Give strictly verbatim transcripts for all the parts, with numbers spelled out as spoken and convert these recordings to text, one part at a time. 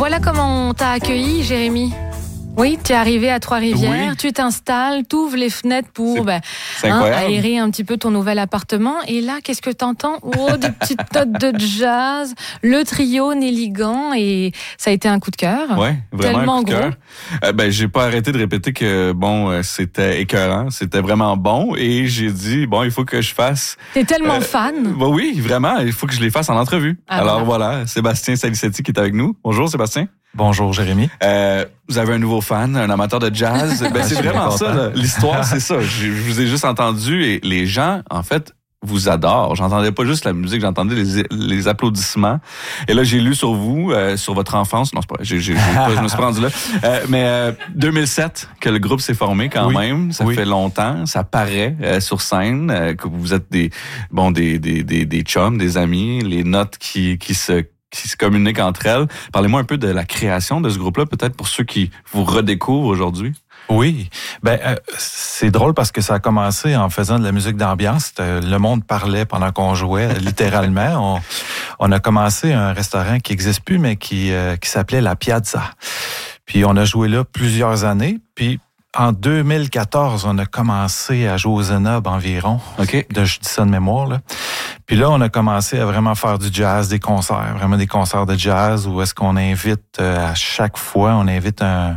Voilà comment on t'a accueilli, Jérémy. Oui, tu es arrivé à Trois-Rivières, oui. Tu t'installes, tu ouvres les fenêtres pour ben, hein, aérer un petit peu ton nouvel appartement. Et là, qu'est-ce que t'entends? Oh, des petites notes de jazz, le trio Néligan, et ça a été un coup de cœur. Oui, vraiment tellement un coup de cœur. Euh, ben, j'ai pas arrêté de répéter que bon, c'était écœurant, c'était vraiment bon, et j'ai dit bon, il faut que je fasse. T'es tellement euh, fan. Ben oui, vraiment, il faut que je les fasse en entrevue. Ah, Alors voilà. voilà, Sébastien Salicetti qui est avec nous. Bonjour Sébastien. Bonjour Jérémy. Euh, vous avez un nouveau fan, un amateur de jazz. Ben, c'est vraiment ça, là. L'histoire, c'est ça. Je, je vous ai juste entendu et les gens, en fait, vous adorent. J'entendais pas juste la musique, j'entendais les, les applaudissements. Et là, j'ai lu sur vous, euh, sur votre enfance. Non, c'est pas vrai. J'ai, j'ai, j'ai pas, je me suis pas rendu là. Euh, mais euh, deux mille sept que le groupe s'est formé quand oui. même. Ça oui. fait longtemps. Ça paraît euh, sur scène euh, que vous êtes des bon des des des, des chums, des amis. Les notes qui qui se qui se communiquent entre elles. Parlez-moi un peu de la création de ce groupe-là, peut-être pour ceux qui vous redécouvrent aujourd'hui. Oui, ben euh, c'est drôle parce que ça a commencé en faisant de la musique d'ambiance. Le monde parlait pendant qu'on jouait, littéralement. On, on a commencé un restaurant qui n'existe plus, mais qui, euh, qui s'appelait La Piazza. Puis on a joué là plusieurs années, puis en deux mille quatorze, on a commencé à jouer au Zénob environ. OK. De, je dis ça de mémoire, là. Puis là, on a commencé à vraiment faire du jazz, des concerts, vraiment des concerts de jazz où est-ce qu'on invite euh, à chaque fois, on invite un,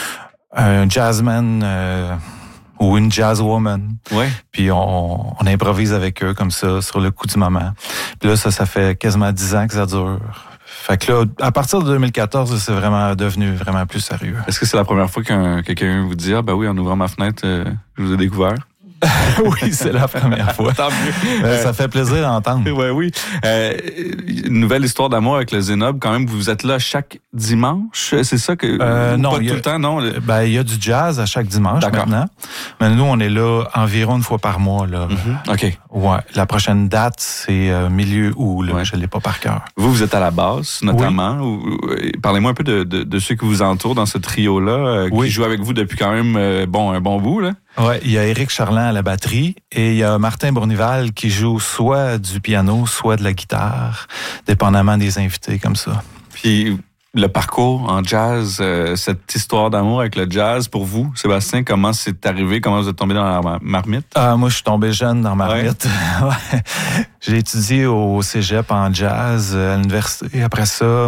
un jazzman euh, ou une jazzwoman. Ouais. Puis on, on improvise avec eux comme ça, sur le coup du moment. Puis là, ça, ça fait quasiment dix ans que ça dure. Fait que là, à partir de deux mille quatorze, c'est vraiment devenu vraiment plus sérieux. Est-ce que c'est la première fois qu'un quelqu'un vous dit « Ah ben oui, en ouvrant ma fenêtre, euh, je vous ai découvert ». Oui, c'est la première fois. Tant mieux. Euh, ça fait plaisir d'entendre. Ouais, oui. Euh, une nouvelle histoire d'amour avec le Zénob. Quand même, vous êtes là chaque dimanche. C'est ça que euh, non, pas tout a, le temps, non. Ben il y a du jazz à chaque dimanche D'accord. maintenant. Mais nous, on est là environ une fois par mois là. Mm-hmm. Ok. Ouais. La prochaine date, c'est euh, milieu août. Là. Ouais. Je l'ai pas par cœur. Vous, vous êtes à la basse, notamment. Oui. Parlez-moi un peu de, de, de ceux qui vous entourent dans ce trio-là, euh, oui. qui jouent avec vous depuis quand même euh, bon un bon bout là. Ouais, il y a Éric Charland à la batterie et il y a Martin Bournival qui joue soit du piano, soit de la guitare, dépendamment des invités comme ça. Puis le parcours en jazz, euh, cette histoire d'amour avec le jazz, pour vous, Sébastien, comment c'est arrivé? Comment vous êtes tombé dans la marmite? Ah, moi, je suis tombé jeune dans la marmite. Ouais. J'ai étudié au cégep en jazz à l'université. Après ça,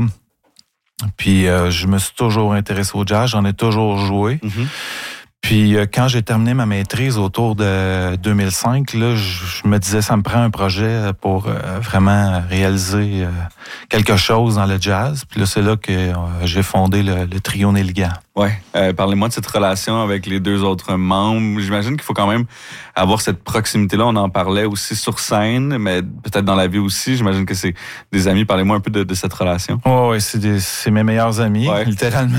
puis euh, je me suis toujours intéressé au jazz. J'en ai toujours joué. Mm-hmm. Puis quand j'ai terminé ma maîtrise autour de deux mille cinq, là, je me disais ça me prend un projet pour euh, vraiment réaliser euh, quelque chose dans le jazz. Puis là, c'est là que euh, j'ai fondé le, le trio Néligan. Ouais. Euh, parlez-moi de cette relation avec les deux autres membres. J'imagine qu'il faut quand même avoir cette proximité-là. On en parlait aussi sur scène, mais peut-être dans la vie aussi. J'imagine que c'est des amis. Parlez-moi un peu de, de cette relation. Oh, ouais, c'est, des, c'est mes meilleurs amis, ouais. Littéralement.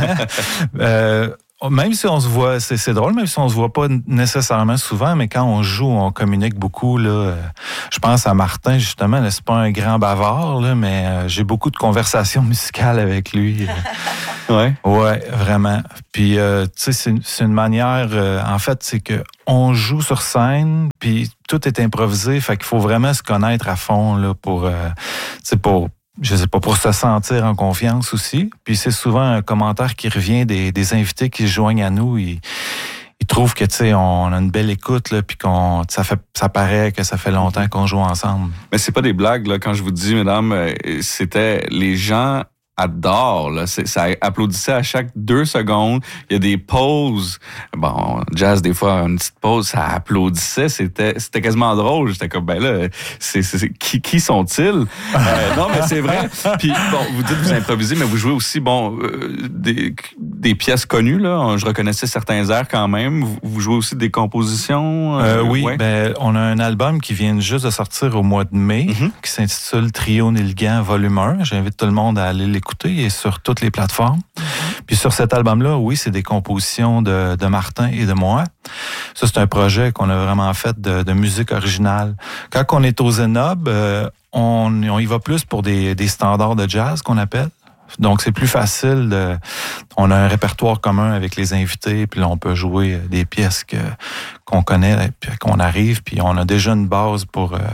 euh, Même si on se voit, c'est, c'est drôle, même si on se voit pas nécessairement souvent, mais quand on joue, on communique beaucoup. Là. Euh, je pense à Martin, justement, là, c'est pas un grand bavard, là, mais euh, j'ai beaucoup de conversations musicales avec lui. Ouais. Ouais, vraiment. Puis, euh, tu sais, c'est, c'est une manière, euh, en fait, c'est que on joue sur scène, puis tout est improvisé, fait qu'il faut vraiment se connaître à fond là, pour, euh, tu sais, pour je sais pas, pour se sentir en confiance aussi. Puis c'est souvent un commentaire qui revient des, des invités qui se joignent à nous. Ils, ils trouvent que, tu sais, on a une belle écoute, là, puis qu'on, ça fait, ça paraît que ça fait longtemps qu'on joue ensemble. Mais c'est pas des blagues, là, quand je vous dis, mesdames, c'était les gens adore, là. C'est, ça applaudissait à chaque deux secondes. Il y a des pauses. Bon, jazz, des fois, une petite pause, ça applaudissait. C'était, c'était quasiment drôle. J'étais comme, ben là, c'est, c'est, c'est qui, qui sont-ils? euh, non, mais c'est vrai. Puis, bon, vous dites que vous improvisez, mais vous jouez aussi, bon, euh, des, des pièces connues, là. Je reconnaissais certains airs quand même. Vous, vous jouez aussi des compositions? Euh, euh, oui, ouais. Ben, on a un album qui vient juste de sortir au mois de mai, mm-hmm. qui s'intitule Trio Néligan Volume un. J'invite tout le monde à aller l'écouter. Et sur toutes les plateformes. Puis sur cet album-là, oui, c'est des compositions de, de Martin et de moi. Ça, c'est un projet qu'on a vraiment fait de, de musique originale. Quand on est au Zénob, euh, on, on y va plus pour des, des standards de jazz qu'on appelle. Donc, c'est plus facile. De, on a un répertoire commun avec les invités, puis là, on peut jouer des pièces que, qu'on connaît, puis qu'on arrive, puis on a déjà une base pour... Euh,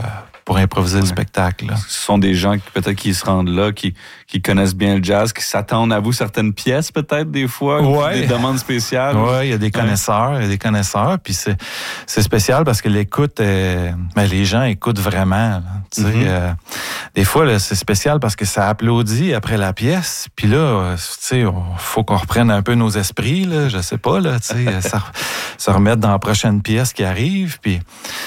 pour improviser ouais. le spectacle. Là. Ce sont des gens qui peut-être qui se rendent là, qui, qui connaissent bien le jazz, qui s'attendent à vous certaines pièces peut-être des fois, ouais. des demandes spéciales. Oui, il y a des connaisseurs, il ouais. y a des connaisseurs, puis c'est, c'est spécial parce que l'écoute, est, ben, les gens écoutent vraiment. Tu sais, mm-hmm. euh, des fois, là, c'est spécial parce que ça applaudit après la pièce, puis là, tu sais, il faut qu'on reprenne un peu nos esprits, là, je sais pas, là, tu sais, ça, ça remettre dans la prochaine pièce qui arrive, puis...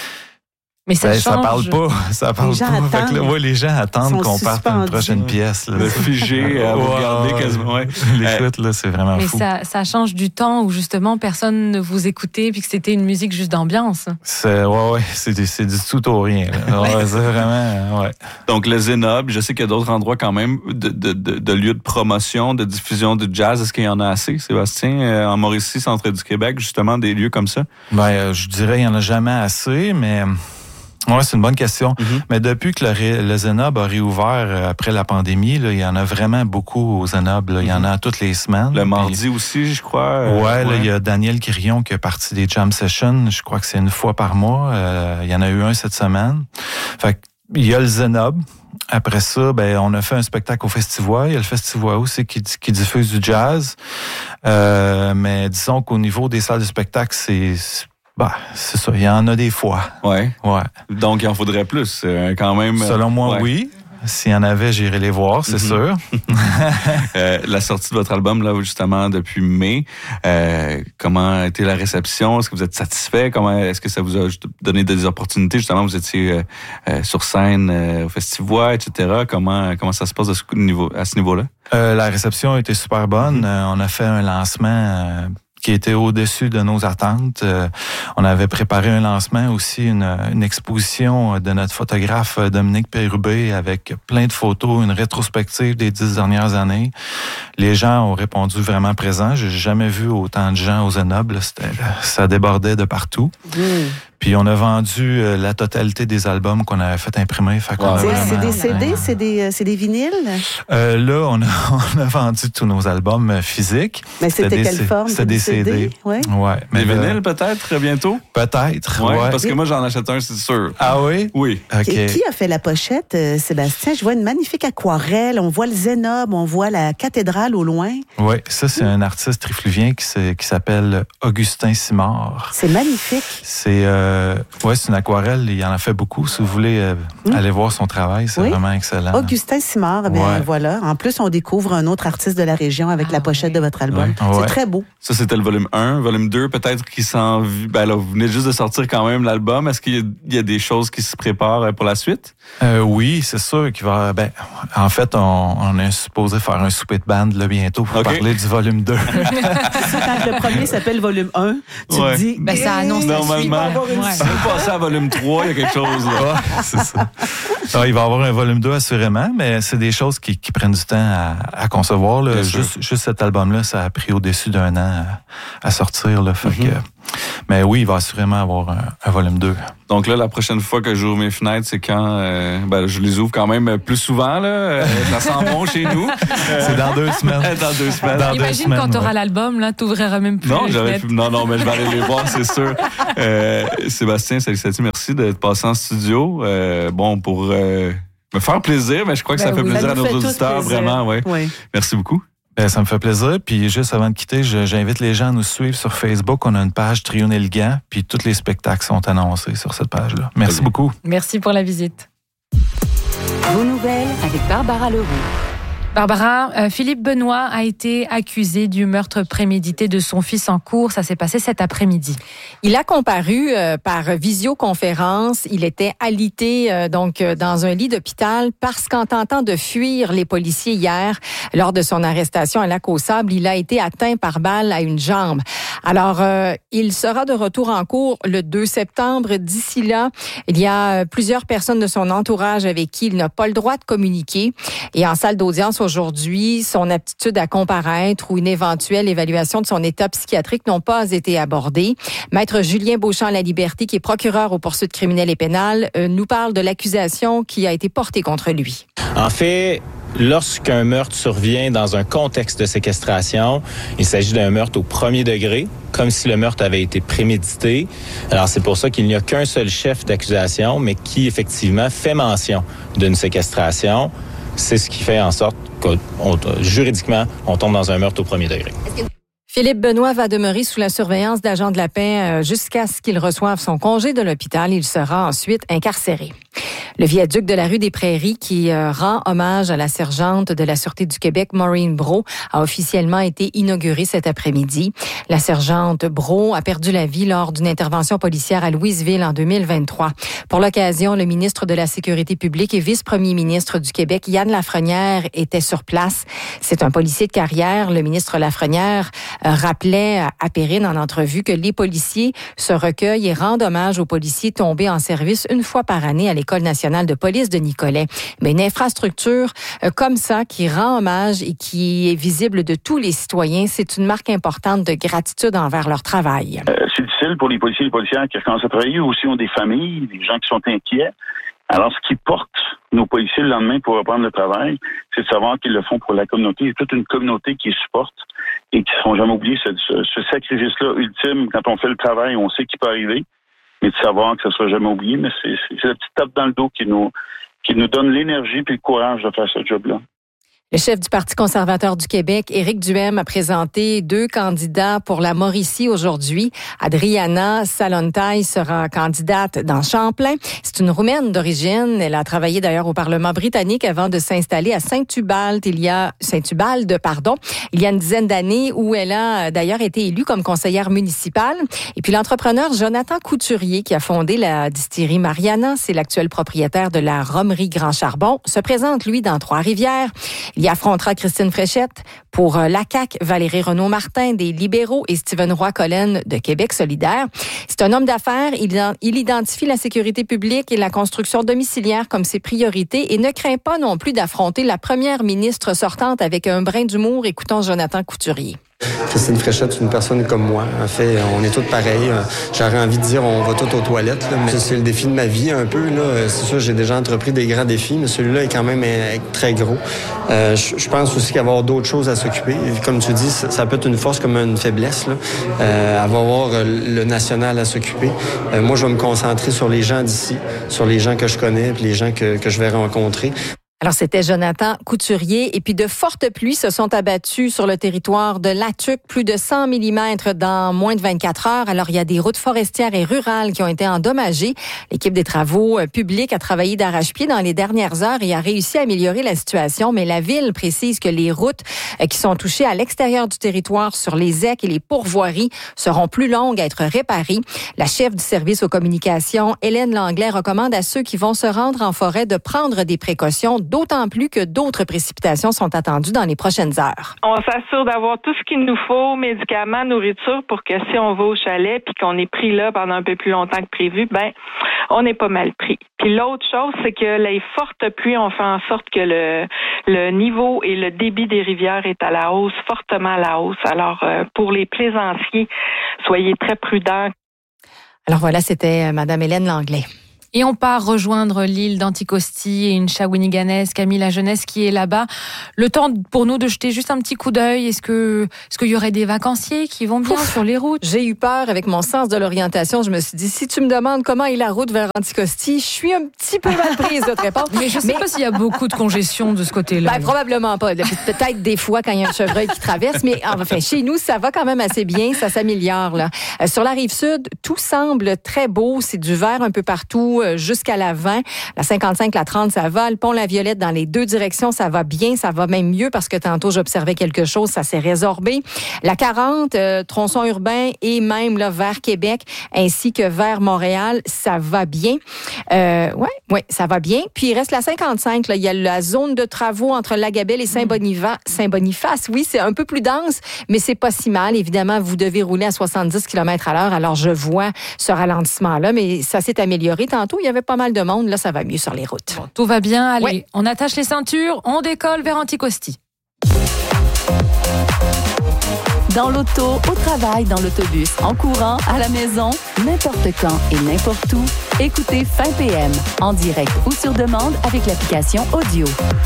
Mais ça, ben, change. ça parle pas, ça parle les pas. Gens fait que là, ouais, les gens attendent qu'on parte à une prochaine pièce. Là. Le figé, à vous regarder quasiment. Ouais. L'écoute, là, c'est vraiment Mais fou. Mais ça, ça change du temps où justement personne ne vous écoutait puis que c'était une musique juste d'ambiance. C'est, ouais, ouais, c'est, du, c'est du tout au rien. Là. Ouais, c'est vraiment, ouais. Donc, le Zénob, je sais qu'il y a d'autres endroits quand même de, de, de, de lieux de promotion, de diffusion de jazz. Est-ce qu'il y en a assez, Sébastien, en Mauricie, centre du Québec, justement, des lieux comme ça? Ben, je dirais, il n'y en a jamais assez, mais... Oui, c'est une bonne question. Mm-hmm. Mais depuis que le, ré, le Zénob a réouvert après la pandémie, là, il y en a vraiment beaucoup au Zénob. Là. Il y en a toutes les semaines. Le mardi puis, aussi, je crois. Euh, ouais, ouais. Là, il y a Daniel Quirion qui est parti des jam sessions. Je crois que c'est une fois par mois. Euh, il y en a eu un cette semaine. Fait que, il y a le Zénob. Après ça, ben, on a fait un spectacle au Festivois. Il y a le Festivois aussi qui, qui diffuse du jazz. Euh, mais disons qu'au niveau des salles de spectacle, c'est... Bah, c'est ça. Il y en a des fois. Ouais. Ouais. Donc, il en faudrait plus, euh, quand même. Selon moi, ouais. oui. S'il y en avait, j'irais les voir, c'est mm-hmm. sûr. euh, la sortie de votre album, là, justement, depuis mai, euh, comment a été la réception? Est-ce que vous êtes satisfait? Comment, est-ce que ça vous a donné des opportunités? Justement, vous étiez euh, euh, sur scène euh, au Festivois, et cetera. Comment, comment ça se passe à ce niveau, à ce niveau-là? Euh, la réception a été super bonne. Mm-hmm. Euh, on a fait un lancement... Euh, qui était au-dessus de nos attentes. Euh, on avait préparé un lancement aussi, une, une exposition de notre photographe Dominique Pérubé avec plein de photos, une rétrospective des dix dernières années. Les gens ont répondu vraiment présent. J'ai jamais vu autant de gens au Zénob. C'était, ça débordait de partout. Mmh. Puis on a vendu euh, la totalité des albums qu'on avait fait imprimer. Fait qu'on wow. a c'est, vraiment, c'est des C D, c'est des, c'est des vinyles? Euh, là, on a, on a vendu tous nos albums physiques. Mais c'était, c'était quelle des, forme? C'était des C D. C D. Ouais. Ouais. Mais des vinyles peut-être bientôt? Peut-être, ouais, ouais. Parce que moi, j'en achète un, c'est sûr. Ah oui? Oui. Okay. Qui a fait la pochette, euh, Sébastien? Je vois une magnifique aquarelle. On voit le Zénob, on voit la cathédrale au loin. Oui, ça, c'est un artiste trifluvien qui, qui s'appelle Augustin Simard. C'est magnifique. C'est... Euh, ouais, c'est une aquarelle, il en a fait beaucoup. Si vous voulez euh, mmh. aller voir son travail, c'est oui. vraiment excellent. Augustin Simard, bien ouais. voilà. En plus, on découvre un autre artiste de la région avec ah, la pochette oui. de votre album. Ouais. C'est ouais. très beau. Ça, c'était le volume un. Volume deux, peut-être qui s'en... Ben là, vous venez juste de sortir quand même l'album. Est-ce qu'il y a, il y a des choses qui se préparent pour la suite? Euh, oui, c'est sûr qu'il va... Ben, en fait, on, on est supposé faire un souper de bande là, bientôt pour okay. parler du volume deux. Quand le premier s'appelle volume un, tu ouais. te dis... Ben, ça annonce normalement. Si vous passez à volume trois, il y a quelque chose. Là. Ouais, c'est ça. Alors, il va y avoir un volume deux assurément, mais c'est des choses qui, qui prennent du temps à, à concevoir. Là. Juste, juste cet album-là, ça a pris au-dessus d'un an à, à sortir. Là, fait mm-hmm. que, mais oui, il va assurément avoir un, un volume deux. Donc là, la prochaine fois que j'ouvre mes fenêtres, c'est quand euh, ben, je les ouvre quand même plus souvent. Là. Euh, ça sent bon chez nous. C'est dans deux semaines. dans deux semaines. Dans Imagine deux quand semaines, tu auras ouais. l'album, là, tu ouvriras même plus. Non, les j'aurais fenêtres. pu, non, non, mais je vais aller les voir, c'est sûr. Euh, Sébastien, salut, salut, merci d'être passé en studio. Euh, bon, pour euh, me faire plaisir, mais je crois que ben ça oui, fait plaisir à nos auditeurs, vraiment. Ouais. Oui. Merci beaucoup. Ben, ça me fait plaisir. Puis juste avant de quitter, je, j'invite les gens à nous suivre sur Facebook. On a une page Trio Nelligan, puis tous les spectacles sont annoncés sur cette page-là. Merci beaucoup. Merci pour la visite. Vos nouvelles avec Barbara Leroux. Barbara, euh, Philippe Benoît a été accusé du meurtre prémédité de son fils en cours. Ça s'est passé cet après-midi. Il a comparu euh, par visioconférence. Il était alité euh, donc euh, dans un lit d'hôpital parce qu'en tentant de fuir les policiers hier, lors de son arrestation à Lac-aux-Sables, il a été atteint par balle à une jambe. Alors, euh, il sera de retour en cours le deux septembre. D'ici là, il y a plusieurs personnes de son entourage avec qui il n'a pas le droit de communiquer. Et en salle d'audience aujourd'hui, son aptitude à comparaître ou une éventuelle évaluation de son état psychiatrique n'ont pas été abordées. Maître Julien Beauchamp-Laliberté, qui est procureur aux poursuites criminelles et pénales, euh, nous parle de l'accusation qui a été portée contre lui. En fait, Lorsqu'un meurtre survient dans un contexte de séquestration, il s'agit d'un meurtre au premier degré, comme si le meurtre avait été prémédité. Alors, c'est pour ça qu'il n'y a qu'un seul chef d'accusation, mais qui, effectivement, fait mention d'une séquestration. C'est ce qui fait en sorte que, on, juridiquement, on tombe dans un meurtre au premier degré. Philippe Benoît va demeurer sous la surveillance d'agents de la paix jusqu'à ce qu'il reçoive son congé de l'hôpital. Il sera ensuite incarcéré. Le viaduc de la rue des Prairies, qui euh, rend hommage à la sergente de la Sûreté du Québec, Maureen Brault, a officiellement été inauguré cet après-midi. La sergente Brault a perdu la vie lors d'une intervention policière à Louisville en deux mille vingt-trois. Pour l'occasion, le ministre de la Sécurité publique et vice-premier ministre du Québec, Yann Lafrenière, était sur place. C'est un policier de carrière. Le ministre Lafrenière euh, rappelait à Perrine en entrevue que les policiers se recueillent et rendent hommage aux policiers tombés en service une fois par année à l'École nationale de police de Nicolet. Mais une infrastructure euh, comme ça qui rend hommage et qui est visible de tous les citoyens, c'est une marque importante de gratitude envers leur travail. Euh, c'est difficile pour les policiers et les policières qui recommencent à travailler, aussi ont des familles, des gens qui sont inquiets. Alors, ce qui porte nos policiers le lendemain pour reprendre le travail, c'est de savoir qu'ils le font pour la communauté. Il y a toute une communauté qui supporte et qui ne seront jamais oubliés ce, ce, ce sacrifice-là ultime. Quand on fait le travail, on sait qu'il peut arriver. Mais de savoir que ça ne sera jamais oublié, mais c'est, c'est, c'est la petite tape dans le dos qui nous, qui nous donne l'énergie et le courage de faire ce job-là. Le chef du Parti conservateur du Québec, Éric Duhem, a présenté deux candidats pour la Mauricie aujourd'hui. Adriana Salontaille sera candidate dans Champlain. C'est une Roumaine d'origine. Elle a travaillé d'ailleurs au Parlement britannique avant de s'installer à Saint-Ubalde, il y a Saint-Ubalde, pardon, il y a une dizaine d'années, où elle a d'ailleurs été élue comme conseillère municipale. Et puis l'entrepreneur Jonathan Couturier, qui a fondé la distillerie Mariana, c'est l'actuel propriétaire de la Romerie Grand Charbon, se présente lui dans Trois-Rivières. Il y affrontera Christine Fréchette. Pour la C A Q, Valérie Renaud-Martin des Libéraux et Stephen Roy-Collen de Québec solidaire. C'est un homme d'affaires. Il, il identifie la sécurité publique et la construction domiciliaire comme ses priorités et ne craint pas non plus d'affronter la première ministre sortante avec un brin d'humour. Écoutons Jonathan Couturier. Christine Fréchette, c'est une personne comme moi. En fait, on est tous pareils. J'aurais envie de dire on va tous aux toilettes, là, mais c'est le défi de ma vie un peu. Là. C'est sûr, j'ai déjà entrepris des grands défis, mais celui-là est quand même très gros. Euh, je pense aussi qu'il va y avoir d'autres choses à s'occuper. Comme tu dis, ça peut être une force comme une faiblesse. Là. Euh, elle va avoir le national à s'occuper. Euh, moi, je vais me concentrer sur les gens d'ici, sur les gens que je connais, puis les gens que, que je vais rencontrer. Alors, c'était Jonathan Couturier. Et puis, de fortes pluies se sont abattues sur le territoire de Latuc. Plus de cent millimètres dans moins de vingt-quatre heures. Alors, il y a des routes forestières et rurales qui ont été endommagées. L'équipe des travaux publics a travaillé d'arrache-pied dans les dernières heures et a réussi à améliorer la situation. Mais la ville précise que les routes qui sont touchées à l'extérieur du territoire sur les écs et les pourvoiries seront plus longues à être réparées. La chef du service aux communications, Hélène Langlais, recommande à ceux qui vont se rendre en forêt de prendre des précautions, d'autant plus que d'autres précipitations sont attendues dans les prochaines heures. On s'assure d'avoir tout ce qu'il nous faut, médicaments, nourriture, pour que si on va au chalet puis qu'on est pris là pendant un peu plus longtemps que prévu, ben on est pas mal pris. Puis l'autre chose, c'est que les fortes pluies ont fait en sorte que le, le niveau et le débit des rivières est à la hausse, fortement à la hausse. Alors, euh, pour les plaisanciers, soyez très prudents. Alors voilà, c'était Mme Hélène Langlais. Et on part rejoindre l'île d'Anticosti et une Shawinigannaise, Camille La Jeunesse, qui est là-bas. Le temps pour nous de jeter juste un petit coup d'œil. Est-ce que, est-ce qu'il y aurait des vacanciers qui vont bien Ouf, sur les routes? J'ai eu peur avec mon sens de l'orientation. Je me suis dit, si tu me demandes comment est la route vers Anticosti, je suis un petit peu mal prise de te répondre. Mais je sais Mais... pas s'il y a beaucoup de congestion de ce côté-là. Ben, probablement pas. Peut-être des fois quand il y a un chevreuil qui traverse. Mais enfin, chez nous, ça va quand même assez bien. Ça s'améliore, là. Euh, sur la rive sud, tout semble très beau. C'est du vert un peu partout. Jusqu'à la vingt. La cinquante-cinq, la trente, ça va. Le pont La Violette, dans les deux directions, ça va bien. Ça va même mieux parce que tantôt, j'observais quelque chose. Ça s'est résorbé. La quarante, euh, tronçon urbain et même là, vers Québec ainsi que vers Montréal, ça va bien. Euh, ouais, ouais, ça va bien. Puis, il reste la cinquante-cinq. Là, il y a la zone de travaux entre Lagabelle et Saint-Boniface. Saint-Boniface, oui, c'est un peu plus dense, mais c'est pas si mal. Évidemment, vous devez rouler à soixante-dix kilomètres à l'heure. Alors, je vois ce ralentissement-là, mais ça s'est amélioré. Tantôt, il y avait pas mal de monde. Là, ça va mieux sur les routes. Bon, tout va bien. Allez, ouais. On attache les ceintures, on décolle vers Anticosti. Dans l'auto, au travail, dans l'autobus, en courant, à la maison, n'importe quand et n'importe où, Écoutez Fin P M en direct ou sur demande avec l'application Audio.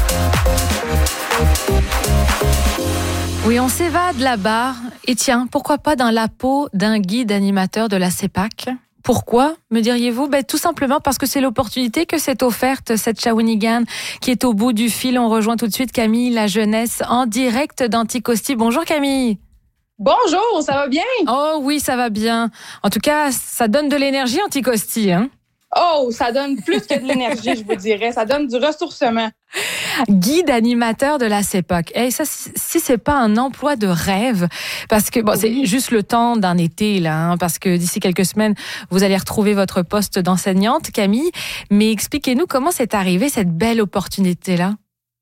Oui, on s'évade là-bas. Et tiens, pourquoi pas dans la peau d'un guide animateur de la CEPAC? Pourquoi, me diriez-vous? Ben, tout simplement parce que c'est l'opportunité que s'est offerte cette Shawinigan qui est au bout du fil. On rejoint tout de suite Camille La Jeunesse en direct d'Anticosti. Bonjour Camille. Bonjour, ça va bien? Oh oui, ça va bien. En tout cas, ça donne de l'énergie Anticosti, hein? Oh, ça donne plus que de l'énergie, je vous dirais. Ça donne du ressourcement. Guide animateur de la CEPAC. Et ça, si c'est pas un emploi de rêve, parce que bon, oui. c'est juste le temps d'un été là, hein, parce que d'ici quelques semaines, vous allez retrouver votre poste d'enseignante, Camille. Mais expliquez-nous comment c'est arrivé cette belle opportunité là.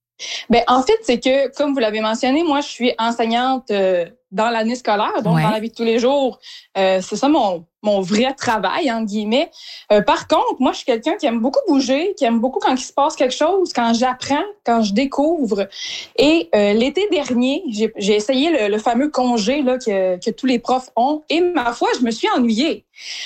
Ben en fait, c'est que comme vous l'avez mentionné, moi je suis enseignante euh, dans l'année scolaire, donc ouais. dans la vie de tous les jours. Euh, c'est ça mon mon vrai travail, entre guillemets. Euh, par contre, moi, je suis quelqu'un qui aime beaucoup bouger, qui aime beaucoup quand il se passe quelque chose, quand j'apprends, quand je découvre. Et euh, l'été dernier, j'ai, j'ai essayé le, le fameux congé là, que, que tous les profs ont. Et ma foi, je me suis ennuyée.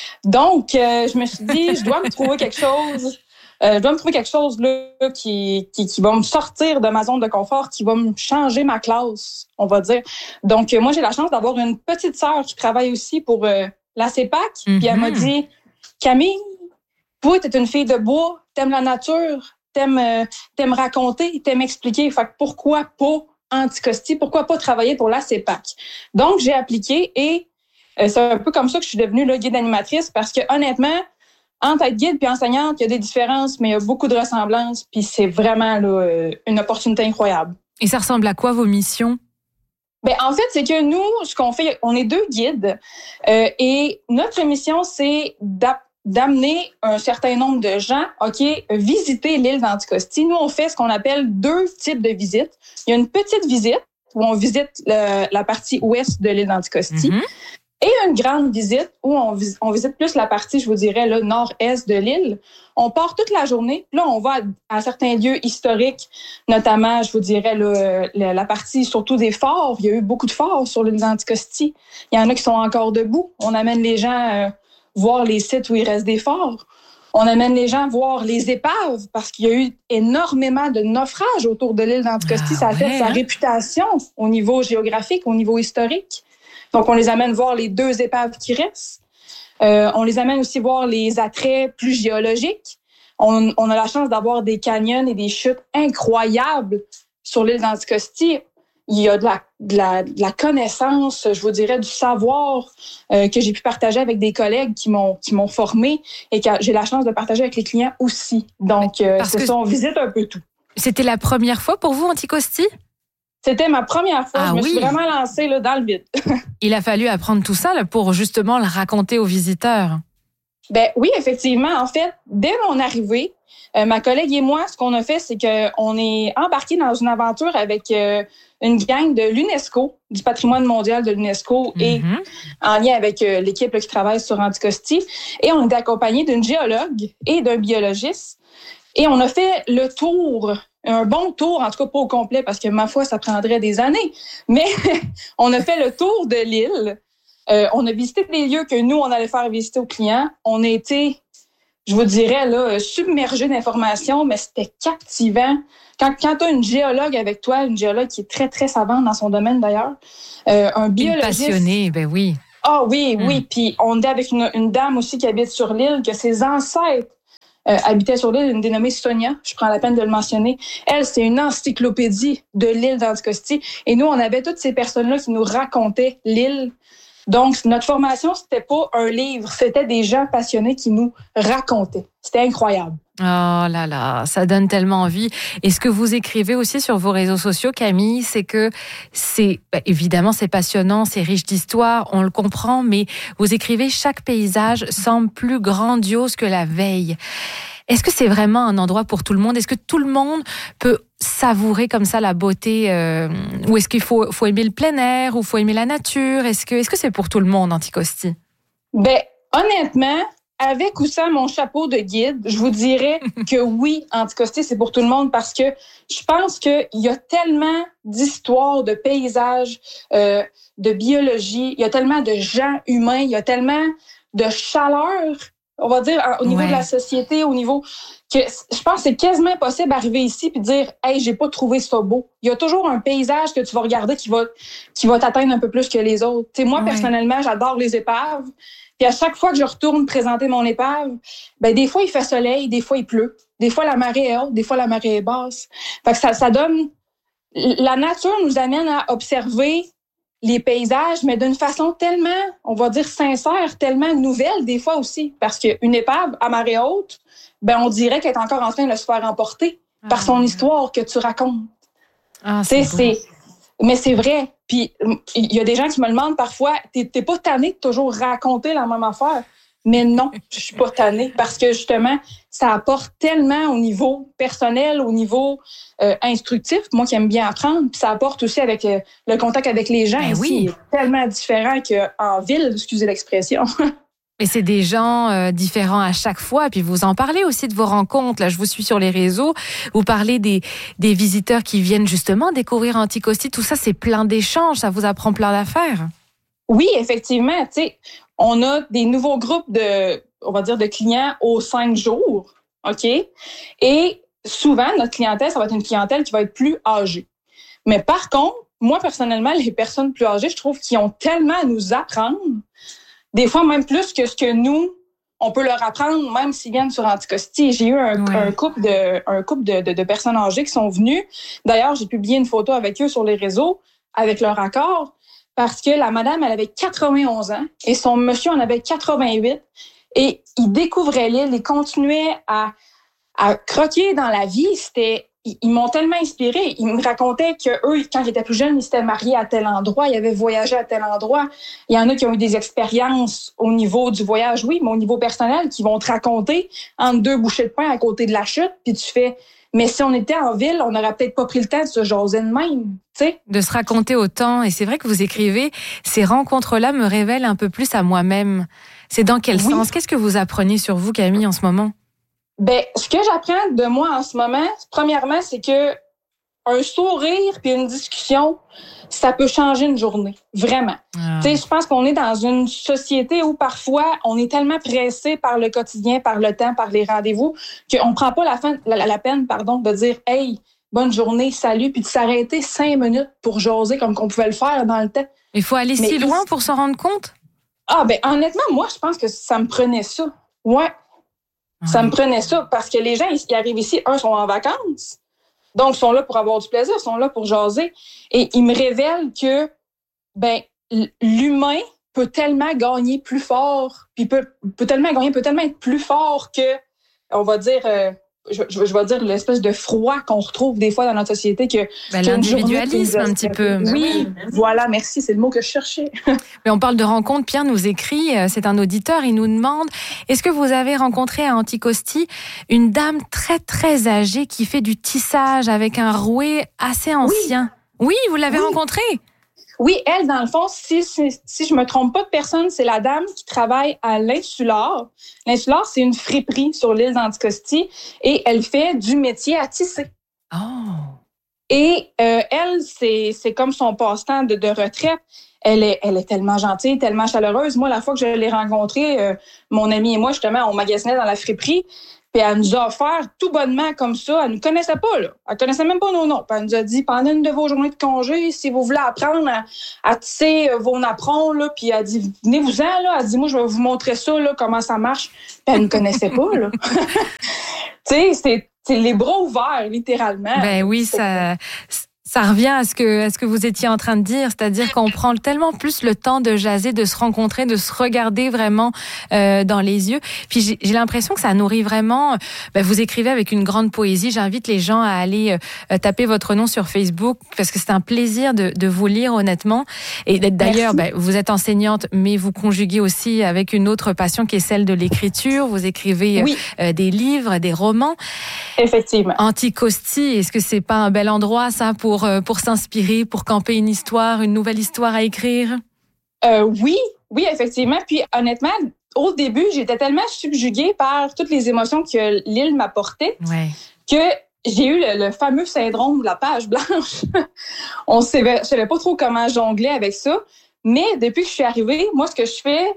Donc, euh, je me suis dit, je dois me trouver quelque chose... Euh, je dois me trouver quelque chose là, qui, qui, qui va me sortir de ma zone de confort, qui va me changer ma classe, on va dire. Donc, euh, moi, j'ai la chance d'avoir une petite sœur qui travaille aussi pour euh, la CEPAC. Mm-hmm. Puis elle m'a dit, Camille, toi, t'es une fille de bois, t'aimes la nature, t'aimes, euh, t'aimes raconter, t'aimes expliquer. Fait que pourquoi pas Anticosti? Pourquoi pas travailler pour la CEPAC? Donc, j'ai appliqué et euh, c'est un peu comme ça que je suis devenue là, guide animatrice parce que honnêtement, entre être guide puis enseignante, il y a des différences, mais il y a beaucoup de ressemblances. Puis c'est vraiment là, une opportunité incroyable. Et ça ressemble à quoi vos missions? Ben en fait, c'est que nous, ce qu'on fait, on est deux guides euh, et notre mission, c'est d'ap- d'amener un certain nombre de gens, ok, visiter l'île d'Anticosti. Nous, on fait ce qu'on appelle deux types de visites. Il y a une petite visite où on visite le, la partie ouest de l'île d'Anticosti. Mm-hmm. Et une grande visite où on, vis- on visite plus la partie, je vous dirais, le nord-est de l'île. On part toute la journée. Là, on va à, à certains lieux historiques, notamment, je vous dirais, là, la, la partie surtout des forts. Il y a eu beaucoup de forts sur l'île d'Anticosti. Il y en a qui sont encore debout. On amène les gens euh, voir les sites où il reste des forts. On amène les gens voir les épaves parce qu'il y a eu énormément de naufrages autour de l'île d'Anticosti. Ah, ça a fait ouais, sa hein? réputation au niveau géographique, au niveau historique. Donc, on les amène voir les deux épaves qui restent. Euh, on les amène aussi voir les attraits plus géologiques. On, on a la chance d'avoir des canyons et des chutes incroyables sur l'île d'Anticosti. Il y a de la, de la, de la connaissance, je vous dirais, du savoir euh, que j'ai pu partager avec des collègues qui m'ont, qui m'ont formé et que j'ai la chance de partager avec les clients aussi. Donc, euh, c'est ça, on visite un peu tout. C'était la première fois pour vous, Anticosti? C'était ma première fois. Ah, je me oui. suis vraiment lancée là, dans le vide. Il a fallu apprendre tout ça là, pour justement le raconter aux visiteurs. Ben oui, effectivement. En fait, dès mon arrivée, euh, ma collègue et moi, ce qu'on a fait, c'est qu'on est embarqués dans une aventure avec euh, une gang de l'UNESCO, du patrimoine mondial de l'UNESCO, mm-hmm. et en lien avec euh, l'équipe là, qui travaille sur Anticosti. Et on était accompagnés d'une géologue et d'un biologiste. Et on a fait le tour, un bon tour, en tout cas pas au complet, parce que ma foi, ça prendrait des années. Mais on a fait le tour de l'île. Euh, on a visité des lieux que nous, on allait faire visiter aux clients. On a été, je vous dirais, là, submergés d'informations, mais c'était captivant. Quand, quand tu as une géologue avec toi, une géologue qui est très, très savante dans son domaine d'ailleurs, euh, un biologiste... Une passionnée, ben oui. Ah oui, mm. oui. Puis on était avec une, une dame aussi qui habite sur l'île, que ses ancêtres Euh, habitait sur l'île, une dénommée Sonia, je prends la peine de le mentionner. Elle, c'est une encyclopédie de l'île d'Anticosti. Et nous, on avait toutes ces personnes-là qui nous racontaient l'île. Donc, notre formation, c'était pas un livre, c'était des gens passionnés qui nous racontaient. C'était incroyable. Oh là là, ça donne tellement envie. Et ce que vous écrivez aussi sur vos réseaux sociaux, Camille, c'est que c'est, bah, évidemment, c'est passionnant, c'est riche d'histoire, on le comprend, mais vous écrivez chaque paysage semble plus grandiose que la veille. Est-ce que c'est vraiment un endroit pour tout le monde? Est-ce que tout le monde peut savourer comme ça la beauté? Euh, ou est-ce qu'il faut, faut aimer le plein air ou faut aimer la nature? Est-ce que, est-ce que c'est pour tout le monde, Anticosti? Ben, honnêtement, avec ou sans mon chapeau de guide, je vous dirais que oui, Anticosti, c'est pour tout le monde parce que je pense qu'il y a tellement d'histoires, de paysages, euh, de biologie, il y a tellement de gens humains, il y a tellement de chaleur on va dire, au niveau ouais. de la société, au niveau que je pense que c'est quasiment impossible d'arriver ici puis de dire hey, j'ai pas trouvé ça beau. Il y a toujours un paysage que tu vas regarder qui va qui va t'atteindre un peu plus que les autres. Tu sais, moi ouais. personnellement, j'adore les épaves. Puis à chaque fois que je retourne présenter mon épave, ben des fois il fait soleil, des fois il pleut, des fois la marée est haute, des fois la marée est basse. Fait que ça ça donne la nature nous amène à observer les paysages, mais d'une façon tellement, on va dire sincère, tellement nouvelle des fois aussi. Parce qu'une épave à marée haute, ben on dirait qu'elle est encore en train de se faire emporter ah. par son histoire que tu racontes. Ah, c'est c'est Mais c'est vrai. Puis il y a des gens qui me demandent parfois, t'es, t'es pas tanné de toujours raconter la même affaire? Mais non, je suis pas tannée parce que justement, ça apporte tellement au niveau personnel, au niveau euh, instructif, moi qui aime bien apprendre, puis ça apporte aussi avec euh, le contact avec les gens, ben ici, oui. est tellement différent qu'en ville, excusez l'expression. Mais c'est des gens euh, différents à chaque fois. Puis vous en parlez aussi de vos rencontres. Là, je vous suis sur les réseaux. Vous parlez des, des visiteurs qui viennent justement découvrir Anticosti. Tout ça, c'est plein d'échanges. Ça vous apprend plein d'affaires. Oui, effectivement. Tu sais, on a des nouveaux groupes de, on va dire, de clients aux cinq jours. OK? Et souvent, notre clientèle, ça va être une clientèle qui va être plus âgée. Mais par contre, moi, personnellement, les personnes plus âgées, je trouve qu'ils ont tellement à nous apprendre. Des fois, même plus que ce que nous, on peut leur apprendre, même s'ils viennent sur Anticosti. J'ai eu un, ouais. un couple, de, un couple de, de, de personnes âgées qui sont venues. D'ailleurs, j'ai publié une photo avec eux sur les réseaux, avec leur accord, parce que la madame, elle avait quatre-vingt-onze ans et son monsieur en avait quatre-vingt-huit. Et ils découvraient l'île, ils continuaient à, à croquer dans la vie. C'était... Ils m'ont tellement inspiré. Ils me racontaient qu'eux, quand ils étaient plus jeunes, ils s'étaient mariés à tel endroit, ils avaient voyagé à tel endroit. Il y en a qui ont eu des expériences au niveau du voyage, oui, mais au niveau personnel, qui vont te raconter entre deux bouchées de pain à côté de la chute, puis tu fais... Mais si on était en ville, on n'aurait peut-être pas pris le temps de se jaser de même, tu sais. De se raconter autant. Et c'est vrai que vous écrivez, ces rencontres-là me révèlent un peu plus à moi-même. C'est dans quel oui. sens? Qu'est-ce que vous apprenez sur vous, Camille, en ce moment? Ben, ce que j'apprends de moi en ce moment, premièrement, c'est que un sourire puis une discussion, ça peut changer une journée. Vraiment. Ah. Tu sais, je pense qu'on est dans une société où parfois, on est tellement pressé par le quotidien, par le temps, par les rendez-vous, qu'on prend pas la, fin, la, la peine, pardon, de dire « Hey, bonne journée, salut », puis de s'arrêter cinq minutes pour jaser comme qu'on pouvait le faire dans le temps. Il faut aller Mais si loin pour s'en rendre compte? Ah, ben honnêtement, moi, je pense que ça me prenait ça. Ouais. Ça me prenait ça parce que les gens, ils arrivent ici, un, sont en vacances, donc ils sont là pour avoir du plaisir, ils sont là pour jaser. Et ils me révèlent que ben l'humain peut tellement gagner plus fort, puis peut, peut tellement gagner, peut tellement être plus fort que, on va dire, euh, je, je, je vais dire l'espèce de froid qu'on retrouve des fois dans notre société. que ben, L'individualisme un petit peu. Oui, oui, voilà, merci, c'est le mot que je cherchais. Mais on parle de rencontres. Pierre nous écrit, c'est un auditeur, il nous demande, est-ce que vous avez rencontré à Anticosti une dame très très âgée qui fait du tissage avec un rouet assez ancien? Oui, oui vous l'avez oui. rencontrée? Oui, elle, dans le fond, si, si, si je me trompe pas de personne, c'est la dame qui travaille à l'Insular. L'Insular, c'est une friperie sur l'île d'Anticosti et elle fait du métier à tisser. Oh. Et euh, elle, c'est, c'est comme son passe-temps de, de retraite. Elle est, elle est tellement gentille, tellement chaleureuse. Moi, la fois que je l'ai rencontrée, euh, mon ami et moi, justement, on magasinait dans la friperie. Puis elle nous a offert tout bonnement comme ça. Elle nous connaissait pas, là. Elle connaissait même pas nos noms. Puis elle nous a dit, pendant une de vos journées de congé, si vous voulez apprendre à, à tisser vos napperons, là, puis elle dit, venez-vous-en, là. Elle dit, moi, je vais vous montrer ça, là, comment ça marche. Puis elle nous connaissait pas, là. Tu sais, c'est, c'est les bras ouverts, littéralement. Ben oui, ça... Ça revient à ce que à ce que vous étiez en train de dire, c'est-à-dire qu'on prend tellement plus le temps de jaser, de se rencontrer, de se regarder vraiment euh, dans les yeux. Puis j'ai, j'ai l'impression que ça nourrit vraiment. Ben, vous écrivez avec une grande poésie. J'invite les gens à aller euh, taper votre nom sur Facebook parce que c'est un plaisir de, de vous lire honnêtement. Et d'ailleurs, ben, vous êtes enseignante, mais vous conjuguez aussi avec une autre passion qui est celle de l'écriture. Vous écrivez oui. euh, des livres, des romans. Effectivement. Anticosti, est-ce que c'est pas un bel endroit ça pour pour s'inspirer, pour camper une histoire, une nouvelle histoire à écrire? Euh, oui, oui, effectivement. Puis honnêtement, au début, j'étais tellement subjuguée par toutes les émotions que l'île m'apportait ouais. que j'ai eu le, le fameux syndrome de la page blanche. On savait, je savais pas trop comment jongler avec ça. Mais depuis que je suis arrivée, moi, ce que je fais,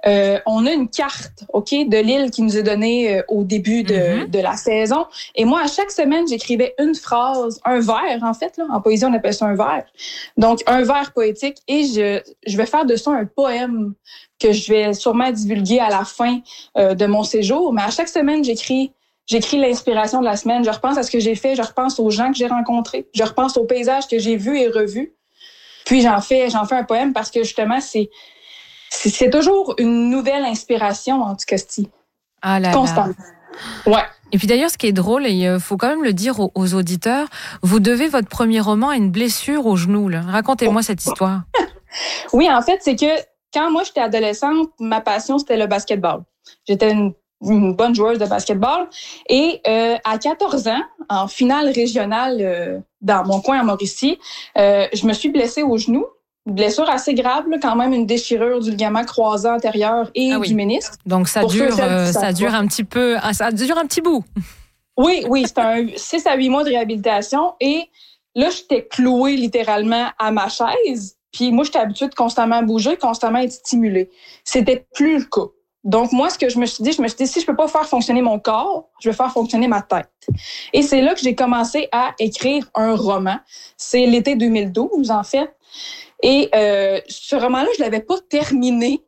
euh, on a une carte, OK, de l'île qui nous est donnée euh, au début de, mm-hmm. de la saison. Et moi, à chaque semaine, j'écrivais une phrase, un vers, en fait. Là. En poésie, on appelle ça un vers. Donc, un vers poétique. Et je, je vais faire de ça un poème que je vais sûrement divulguer à la fin euh, de mon séjour. Mais à chaque semaine, j'écris J'écris l'inspiration de la semaine. Je repense à ce que j'ai fait. Je repense aux gens que j'ai rencontrés. Je repense aux paysages que j'ai vus et revus. Puis j'en fais, j'en fais un poème parce que justement, c'est, c'est, c'est toujours une nouvelle inspiration en Anticosti. Ah là Constamment. Là. Ouais. Et puis d'ailleurs, ce qui est drôle, et il faut quand même le dire aux, aux auditeurs, vous devez votre premier roman à une blessure au genou. Là. Racontez-moi oh. cette histoire. Oui, en fait, c'est que quand moi j'étais adolescente, ma passion c'était le basketball. J'étais une une bonne joueuse de basketball. Et euh, à quatorze ans, en finale régionale euh, dans mon coin à Mauricie, euh, je me suis blessée au genou. Une blessure assez grave, là, quand même une déchirure du ligament croisé antérieur et ah oui. du ménisque. Donc ça dure, euh, ça dure un petit peu, ça dure un petit bout. Oui, oui, c'est un six à huit mois de réhabilitation. Et là, j'étais clouée littéralement à ma chaise. Puis moi, j'étais habituée de constamment bouger, constamment être stimulée. C'était plus le cas. Donc, moi, ce que je me suis dit, je me suis dit, si je peux pas faire fonctionner mon corps, je vais faire fonctionner ma tête. Et c'est là que j'ai commencé à écrire un roman. C'est l'été deux mille douze, en fait. Et euh, ce roman-là, je l'avais pas terminé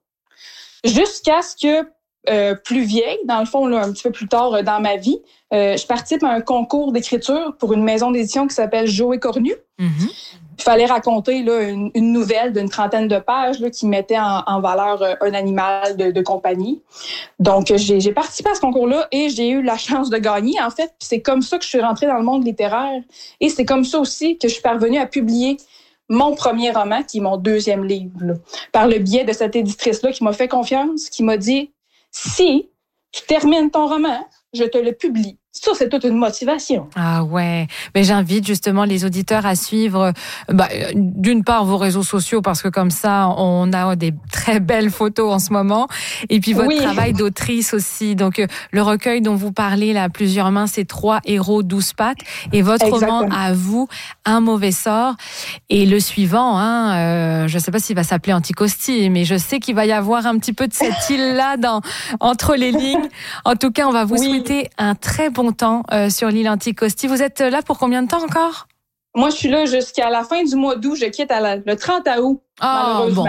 jusqu'à ce que, euh, plus vieille, dans le fond, là, un petit peu plus tard euh, dans ma vie, euh, je participe à un concours d'écriture pour une maison d'édition qui s'appelle Joé Cornu. Mm-hmm. Il fallait raconter là, une, une nouvelle d'une trentaine de pages là, qui mettait en, en valeur euh, un animal de, de compagnie. Donc, j'ai, j'ai participé à ce concours-là et j'ai eu la chance de gagner, en fait. Puis c'est comme ça que je suis rentrée dans le monde littéraire. Et c'est comme ça aussi que je suis parvenue à publier mon premier roman, qui est mon deuxième livre, là, par le biais de cette éditrice-là qui m'a fait confiance, qui m'a dit « Si tu termines ton roman, je te le publie. » Ça, c'est toute une motivation. Ah ouais. Mais j'invite justement les auditeurs à suivre, bah, d'une part, vos réseaux sociaux, parce que comme ça, on a des très belles photos en ce moment. Et puis votre oui. travail d'autrice aussi. Donc, le recueil dont vous parlez, là, Plusieurs mains, c'est Trois héros, douze pattes. Et votre Exactement. roman, à vous, Un mauvais sort. Et le suivant, hein, euh, je ne sais pas s'il va s'appeler Anticosti, mais je sais qu'il va y avoir un petit peu de cette île-là dans, entre les lignes. En tout cas, on va vous oui. souhaiter un très bon temps euh, sur l'île Anticosti. Vous êtes là pour combien de temps encore? Moi, je suis là jusqu'à la fin du mois d'août. Je quitte à la, le trente août. Oh, bon.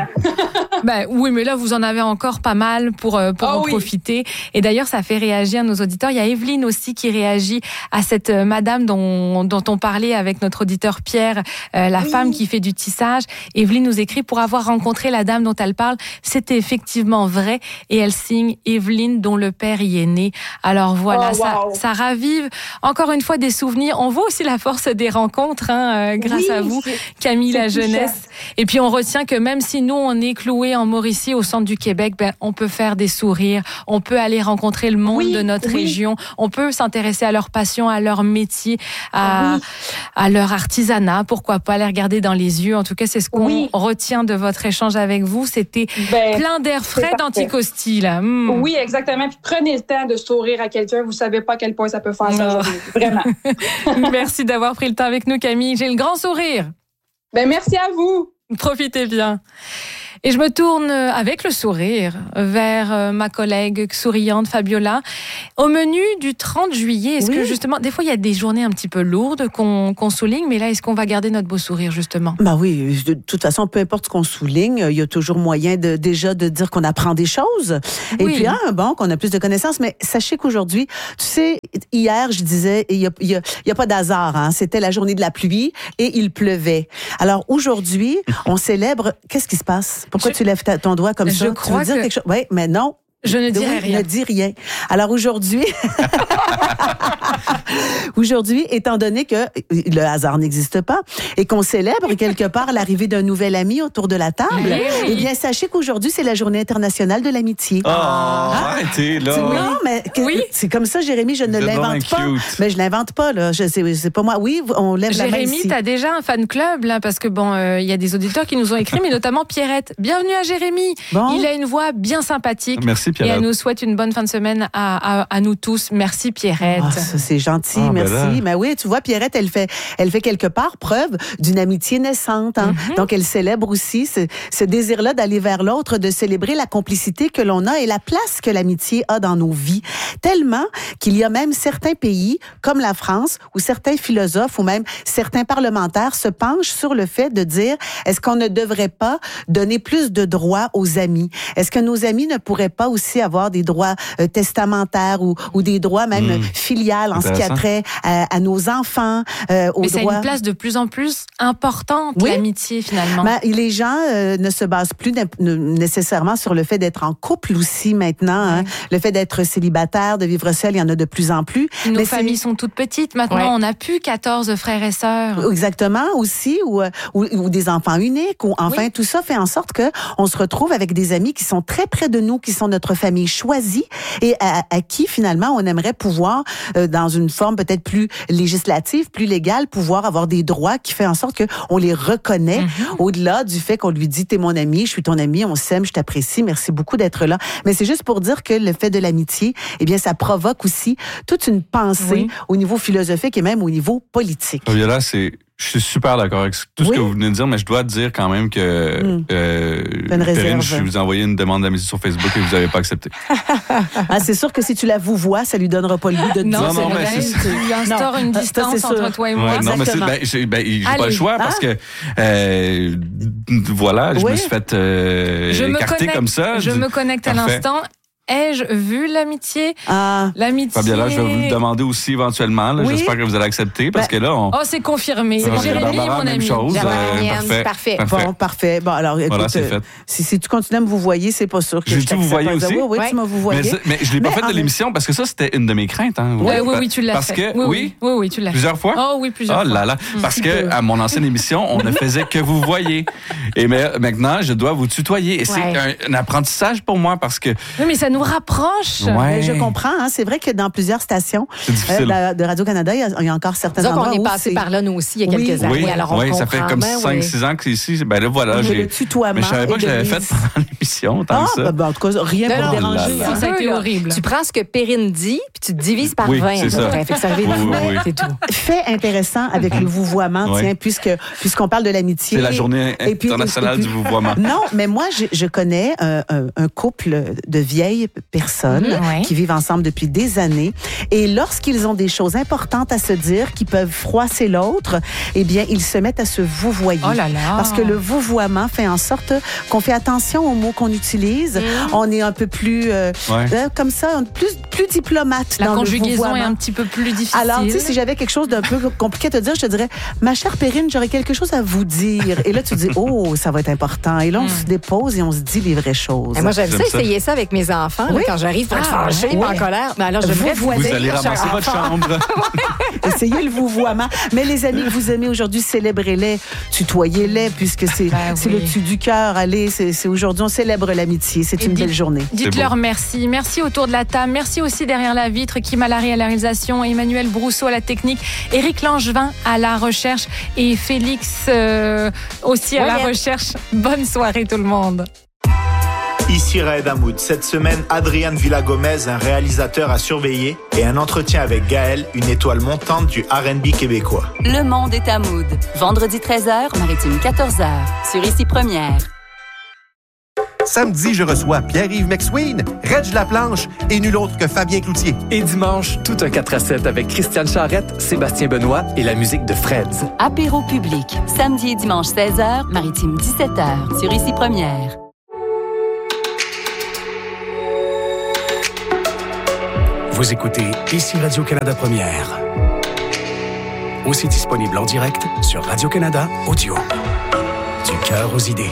Ben oui, mais là vous en avez encore pas mal pour pour oh, en oui. profiter. Et d'ailleurs, ça fait réagir nos auditeurs. Il y a Evelyne aussi qui réagit à cette madame dont dont on parlait avec notre auditeur Pierre, euh, la oui. femme qui fait du tissage. Evelyne nous écrit: pour avoir rencontré la dame dont elle parle, c'était effectivement vrai. Et elle signe Evelyne dont le père y est né. Alors voilà, oh, wow. ça ça ravive encore une fois des souvenirs. On voit aussi la force des rencontres, hein, euh, grâce oui, à vous, Camille la jeunesse. Et puis on retient que même si nous, on est cloués en Mauricie, au centre du Québec, ben, on peut faire des sourires, on peut aller rencontrer le monde oui, de notre oui. région, on peut s'intéresser à leur passion, à leur métier, à, oui. à leur artisanat, pourquoi pas les regarder dans les yeux. En tout cas, c'est ce qu'on oui. retient de votre échange avec vous. C'était ben, plein d'air frais d'Anticosti, là. Mmh. Oui, exactement. Puis prenez le temps de sourire à quelqu'un. Vous savez pas à quel point ça peut faire ça. Vraiment. Merci d'avoir pris le temps avec nous, Camille. J'ai le grand sourire. Ben, merci à vous. Profitez bien. Et je me tourne avec le sourire vers ma collègue souriante Fabiola. Au menu du trente juillet, est-ce oui. que justement, des fois il y a des journées un petit peu lourdes qu'on, qu'on souligne, mais là est-ce qu'on va garder notre beau sourire justement? Ben oui, de toute façon, peu importe ce qu'on souligne, il y a toujours moyen de déjà de dire qu'on apprend des choses. Et oui. puis hein, bon, qu'on a plus de connaissances. Mais sachez qu'aujourd'hui, tu sais, hier je disais, il y a, il y a, il y a pas d'hasard. Hein, c'était la journée de la pluie et il pleuvait. Alors aujourd'hui, on célèbre. Qu'est-ce qui se passe? Pourquoi je, tu lèves ta, ton doigt comme ça? Je crois tu veux dire que... quelque chose? Oui, mais non. Je ne dirai oui, rien. Ne dis rien. Alors aujourd'hui, aujourd'hui, étant donné que le hasard n'existe pas et qu'on célèbre quelque part l'arrivée d'un nouvel ami autour de la table, oui. eh bien sachez qu'aujourd'hui c'est la Journée internationale de l'amitié. Oh, ah, arrêtez là. Non, mais que, oui. c'est comme ça, Jérémy. Je ne l'invente pas. Mais je l'invente pas là. Je sais, c'est pas moi. Oui, on lève Jérémy, la main ici. Jérémy, t'as déjà un fan club là, parce que bon, il euh, y a des auditeurs qui nous ont écrit, mais notamment Pierrette. Bienvenue à Jérémy. Bon. Il a une voix bien sympathique. Merci. Pierrette. Et elle nous souhaite une bonne fin de semaine à, à, à nous tous. Merci, Pierrette. Oh, ça, c'est gentil, ah, merci. Ben Mais oui, tu vois, Pierrette, elle fait, elle fait quelque part preuve d'une amitié naissante. Hein? Mm-hmm. Donc, elle célèbre aussi ce, ce désir-là d'aller vers l'autre, de célébrer la complicité que l'on a et la place que l'amitié a dans nos vies. Tellement qu'il y a même certains pays, comme la France, où certains philosophes ou même certains parlementaires se penchent sur le fait de dire, est-ce qu'on ne devrait pas donner plus de droits aux amis? Est-ce que nos amis ne pourraient pas aussi avoir des droits euh, testamentaires ou, ou des droits même mmh. filiales en ce qui a trait à, à nos enfants, euh, aux Mais droits... c'est une place de plus en plus importante, oui. l'amitié, finalement. Ben, les gens euh, ne se basent plus nécessairement sur le fait d'être en couple aussi maintenant. Hein? Mmh. Le fait d'être célibataire, de vivre seul, il y en a de plus en plus. Nos Mais familles sont toutes petites. Maintenant, ouais. on n'a plus quatorze frères et sœurs. Exactement, aussi, ou, ou, ou des enfants uniques. Ou, enfin, oui. tout ça fait en sorte que on se retrouve avec des amis qui sont très près de nous, qui sont notre famille choisie et à, à qui, finalement, on aimerait pouvoir, euh, dans une forme peut-être plus législative, plus légale, pouvoir avoir des droits qui fait en sorte qu'on les reconnaît mm-hmm. au-delà du fait qu'on lui dit « t'es mon ami, je suis ton ami, on s'aime, je t'apprécie, merci beaucoup d'être là ». Mais c'est juste pour dire que le fait de l'amitié, eh bien, ça provoque aussi toute une pensée oui. au niveau philosophique et même au niveau politique. Viola, c'est... Je suis super d'accord avec tout oui. ce que vous venez de dire, mais je dois dire quand même que mm. euh, Perrine, je vous ai envoyé une demande d'amitié sur Facebook et vous n'avez pas accepté. Ah, c'est sûr que si tu la vous vois, ça lui donnera pas le goût de te non, dire. Non, mais c'est tu instaures une distance ça, entre toi et moi. Ouais, non, mais c'est, ben, j'ai, ben, j'ai pas le choix ah. parce que euh, voilà, je oui. me suis fait euh, je écarter comme ça. Je me connecte à Parfait. l'instant. Ai-je vu l'amitié? Ah. L'amitié. Fabiola, je vais vous le demander aussi éventuellement. Là. Oui. J'espère que vous allez accepter parce ben. que là, on... Oh, c'est confirmé. C'est Jérémy, mon même ami. chose. Euh, parfait. Parfait. Bon, parfait. Bon, alors, écoute, voilà, c'est fait. Si, si tu continues à me vous voyer, c'est pas sûr que J'ai je t'accepte. J'ai dit vous voyez aussi? Oui, oui, ouais. tu m'as vous voyé. Mais, mais je l'ai pas mais fait de l'émission parce que ça, c'était une de mes craintes. Hein. Oui, oui, oui, tu l'as parce fait. Que, oui, oui, oui, oui, tu l'as fait. Plusieurs fois? Oh oui, plusieurs fois. Oh là là. Parce que à mon ancienne émission, on ne faisait que vous voyez. Et maintenant, je dois vous tutoyer. Et c'est un apprentissage pour moi parce que... Oui, mais ça nous rapproche. Ouais. Je comprends. Hein, c'est vrai que dans plusieurs stations euh, de Radio-Canada, il y, a, il y a encore certains Donc, endroits on est où passé c'est... par là, nous aussi, il y a quelques oui, années. Oui, alors on oui ça fait comme ben, cinq six oui. ans qu'ici, ben là, voilà. J'ai... Le tutoiement. Mais je savais pas que je l'avais fait pendant l'émission, tant ah, que ça. Ben, en tout cas, rien non, pour non, déranger. Là, là. Ça a été horrible. Tu prends ce que Perrine dit, puis tu te divises par oui, vingt. C'est ça. Fait que ça arrive oui, oui, oui. c'est tout. Fait intéressant avec le vouvoiement, oui. tiens, puisque, puisqu'on parle de l'amitié. C'est la journée et puis, internationale et puis, du vouvoiement. Non, mais moi, je, je connais un, un, un couple de vieilles personnes mmh, qui vivent ensemble depuis des années. Et lorsqu'ils ont des choses importantes à se dire, qui peuvent froisser l'autre, eh bien, ils se mettent à se vouvoyer. Oh là là. Parce que le vouvoiement fait en sorte qu'on fait attention aux mots qu'on utilise. Mmh. On est un peu plus, euh, ouais. euh, comme ça, plus, plus diplomate La dans le conjugaison vouvoiement. est un petit peu plus difficile. Alors, tu sais, si j'avais quelque chose d'un peu compliqué à te dire, je te dirais, ma chère Perrine, j'aurais quelque chose à vous dire. Et là, tu dis, oh, ça va être important. Et là, on mmh. se dépose et on se dit les vraies choses. Et moi, j'aime ça, ça essayer ça avec mes enfants. Oui. Là, quand j'arrive pour être ah, fâchée, ouais. en colère, ben alors je vous, vous allez ramasser votre chambre. Essayez le vouvoiement. Mais les amis que vous aimez aujourd'hui, célébrez-les, tutoyez-les, puisque c'est, ben c'est oui. le dessus du cœur. Allez, c'est, c'est aujourd'hui, on célèbre l'amitié. C'est Et une dites, belle journée. Dites-leur merci. Merci autour de la table. Merci aussi derrière la vitre, Kim Malary à la réalisation, Emmanuel Brousseau à la technique, Éric Langevin à la recherche et Félix euh, aussi à oui, la bien. recherche. Bonne soirée tout le monde. Ici Raed Hamoud. Cette semaine, Adriane Villa-Gomez, un réalisateur à surveiller, et un entretien avec Gaël, une étoile montante du R and B québécois. Le monde est à Mood. Vendredi treize heures, Maritime quatorze heures. Sur Ici Première. Samedi, je reçois Pierre-Yves McSween, Reg Laplanche et nul autre que Fabien Cloutier. Et dimanche, tout un quatre à sept avec Christiane Charrette, Sébastien Benoît et la musique de Freds. Apéro public. Samedi et dimanche seize heures, Maritime dix-sept heures. Sur Ici Première. Vous écoutez Ici Radio-Canada Première. Aussi disponible en direct sur Radio-Canada Audio. Du cœur aux idées.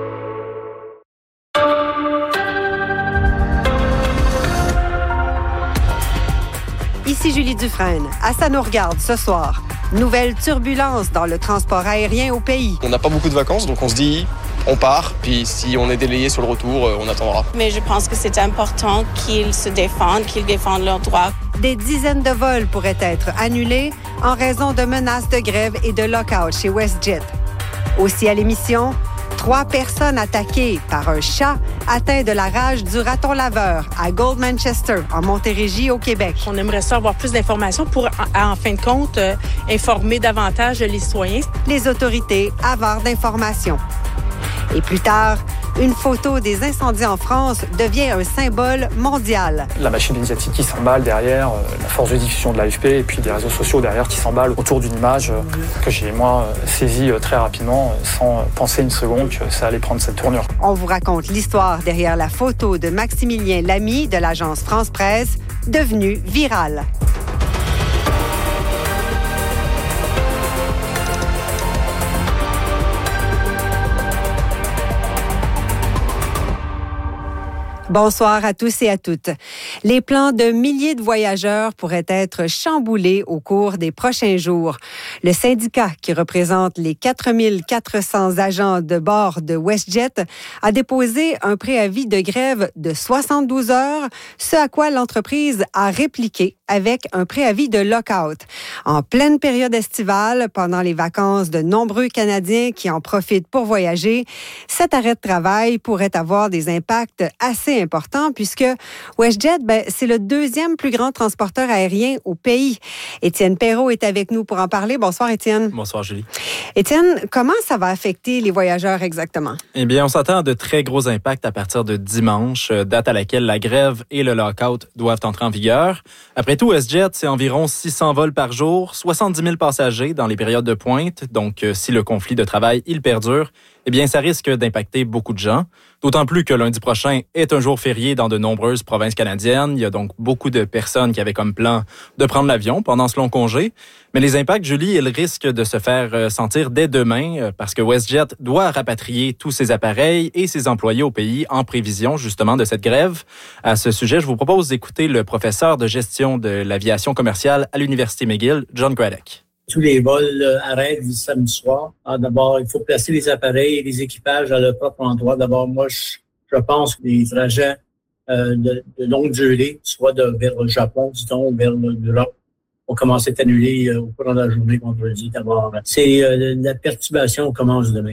Ici Julie Dufresne. À ça nous regarde ce soir. Nouvelle turbulence dans le transport aérien au pays. On n'a pas beaucoup de vacances, donc on se dit, on part, puis si on est délayé sur le retour, on attendra. Mais je pense que c'est important qu'ils se défendent, qu'ils défendent leurs droits. Des dizaines de vols pourraient être annulés en raison de menaces de grève et de lock-out chez WestJet. Aussi à l'émission, Trois personnes attaquées par un chat atteint de la rage du raton laveur à Gold Manchester, en Montérégie, au Québec. On aimerait ça avoir plus d'informations pour, en, en fin de compte, euh, informer davantage les citoyens. Les autorités avares d'informations. Et plus tard, une photo des incendies en France devient un symbole mondial. La machine médiatique qui s'emballe derrière, la force de diffusion de l'A F P et puis des réseaux sociaux derrière qui s'emballent autour d'une image que j'ai, moi, saisie très rapidement sans penser une seconde que ça allait prendre cette tournure. On vous raconte l'histoire derrière la photo de Maximilien Lamy de l'agence France Presse, devenue virale. Bonsoir à tous et à toutes. Les plans de milliers de voyageurs pourraient être chamboulés au cours des prochains jours. Le syndicat qui représente les quatre mille quatre cents agents de bord de WestJet a déposé un préavis de grève de soixante-douze heures, ce à quoi l'entreprise a répliqué avec un préavis de lock-out. En pleine période estivale, pendant les vacances de nombreux Canadiens qui en profitent pour voyager, cet arrêt de travail pourrait avoir des impacts assez importants puisque WestJet, ben, c'est le deuxième plus grand transporteur aérien au pays. Étienne Perrault est avec nous pour en parler. Bonsoir, Étienne. Bonsoir, Julie. Étienne, comment ça va affecter les voyageurs exactement? Eh bien, on s'attend à de très gros impacts à partir de dimanche, date à laquelle la grève et le lock-out doivent entrer en vigueur. Après tout, WestJet, c'est environ six cents vols par jour, soixante-dix mille passagers dans les périodes de pointe. Donc, si le conflit de travail, il perdure, eh bien, ça risque d'impacter beaucoup de gens. D'autant plus que lundi prochain est un jour férié dans de nombreuses provinces canadiennes. Il y a donc beaucoup de personnes qui avaient comme plan de prendre l'avion pendant ce long congé. Mais les impacts, Julie, ils risquent de se faire sentir dès demain parce que WestJet doit rapatrier tous ses appareils et ses employés au pays en prévision justement de cette grève. À ce sujet, je vous propose d'écouter le professeur de gestion de l'aviation commerciale à l'Université McGill, John Craddock. Tous les vols euh, arrêtent du samedi soir. Alors, d'abord, il faut placer les appareils et les équipages à leur propre endroit. D'abord, moi, je, je pense que les trajets euh, de, de longue durée, soit de, vers le Japon, disons, ou vers l'Europe, vont commencer à être annulés euh, au cours de la journée vendredi. D'abord, c'est euh, la perturbation commence demain.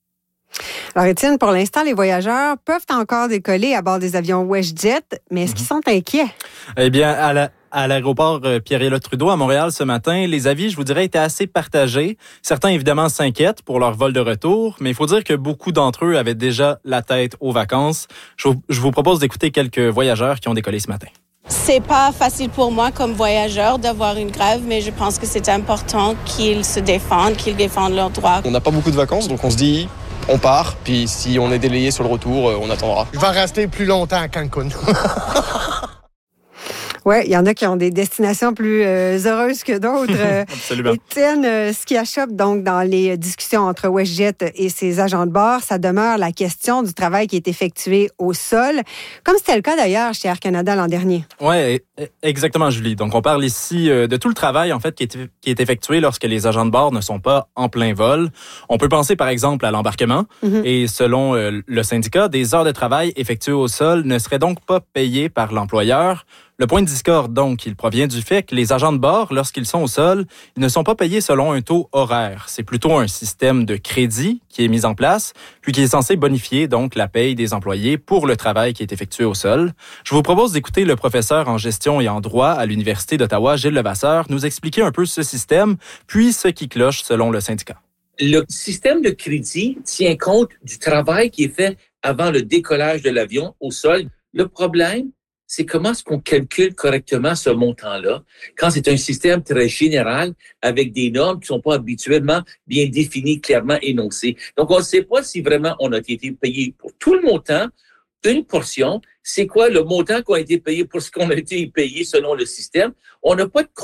Alors, Étienne, pour l'instant, les voyageurs peuvent encore décoller à bord des avions WestJet, mais est-ce qu'ils sont inquiets? Eh bien, à la À l'aéroport Pierre-Éliott Trudeau à Montréal ce matin, les avis, je vous dirais, étaient assez partagés. Certains, évidemment, s'inquiètent pour leur vol de retour, mais il faut dire que beaucoup d'entre eux avaient déjà la tête aux vacances. Je vous, je vous propose d'écouter quelques voyageurs qui ont décollé ce matin. C'est pas facile pour moi comme voyageur d'avoir une grève, mais je pense que c'est important qu'ils se défendent, qu'ils défendent leurs droits. On n'a pas beaucoup de vacances, donc on se dit, on part, puis si on est délayé sur le retour, on attendra. Je vais rester plus longtemps à Cancun. Oui, il y en a qui ont des destinations plus euh, heureuses que d'autres. Absolument. Étienne, euh, ce qui achoppe donc dans les discussions entre WestJet et ses agents de bord, ça demeure la question du travail qui est effectué au sol, comme c'était le cas d'ailleurs chez Air Canada l'an dernier. Oui, exactement, Julie. Donc, on parle ici de tout le travail, en fait, qui est, qui est effectué lorsque les agents de bord ne sont pas en plein vol. On peut penser, par exemple, à l'embarquement. Mm-hmm. Et selon euh, le syndicat, des heures de travail effectuées au sol ne seraient donc pas payées par l'employeur. Le point de discorde, donc, il provient du fait que les agents de bord, lorsqu'ils sont au sol, ils ne sont pas payés selon un taux horaire. C'est plutôt un système de crédit qui est mis en place, puis qui est censé bonifier, donc, la paye des employés pour le travail qui est effectué au sol. Je vous propose d'écouter le professeur en gestion et en droit à l'Université d'Ottawa, Gilles Levasseur, nous expliquer un peu ce système, puis ce qui cloche selon le syndicat. Le système de crédit tient compte du travail qui est fait avant le décollage de l'avion au sol. Le problème, c'est comment est-ce qu'on calcule correctement ce montant-là quand c'est un système très général avec des normes qui sont pas habituellement bien définies, clairement énoncées. Donc, on ne sait pas si vraiment on a été payé pour tout le montant, une portion. C'est quoi le montant qui a été payé pour ce qu'on a été payé selon le système? On n'a pas de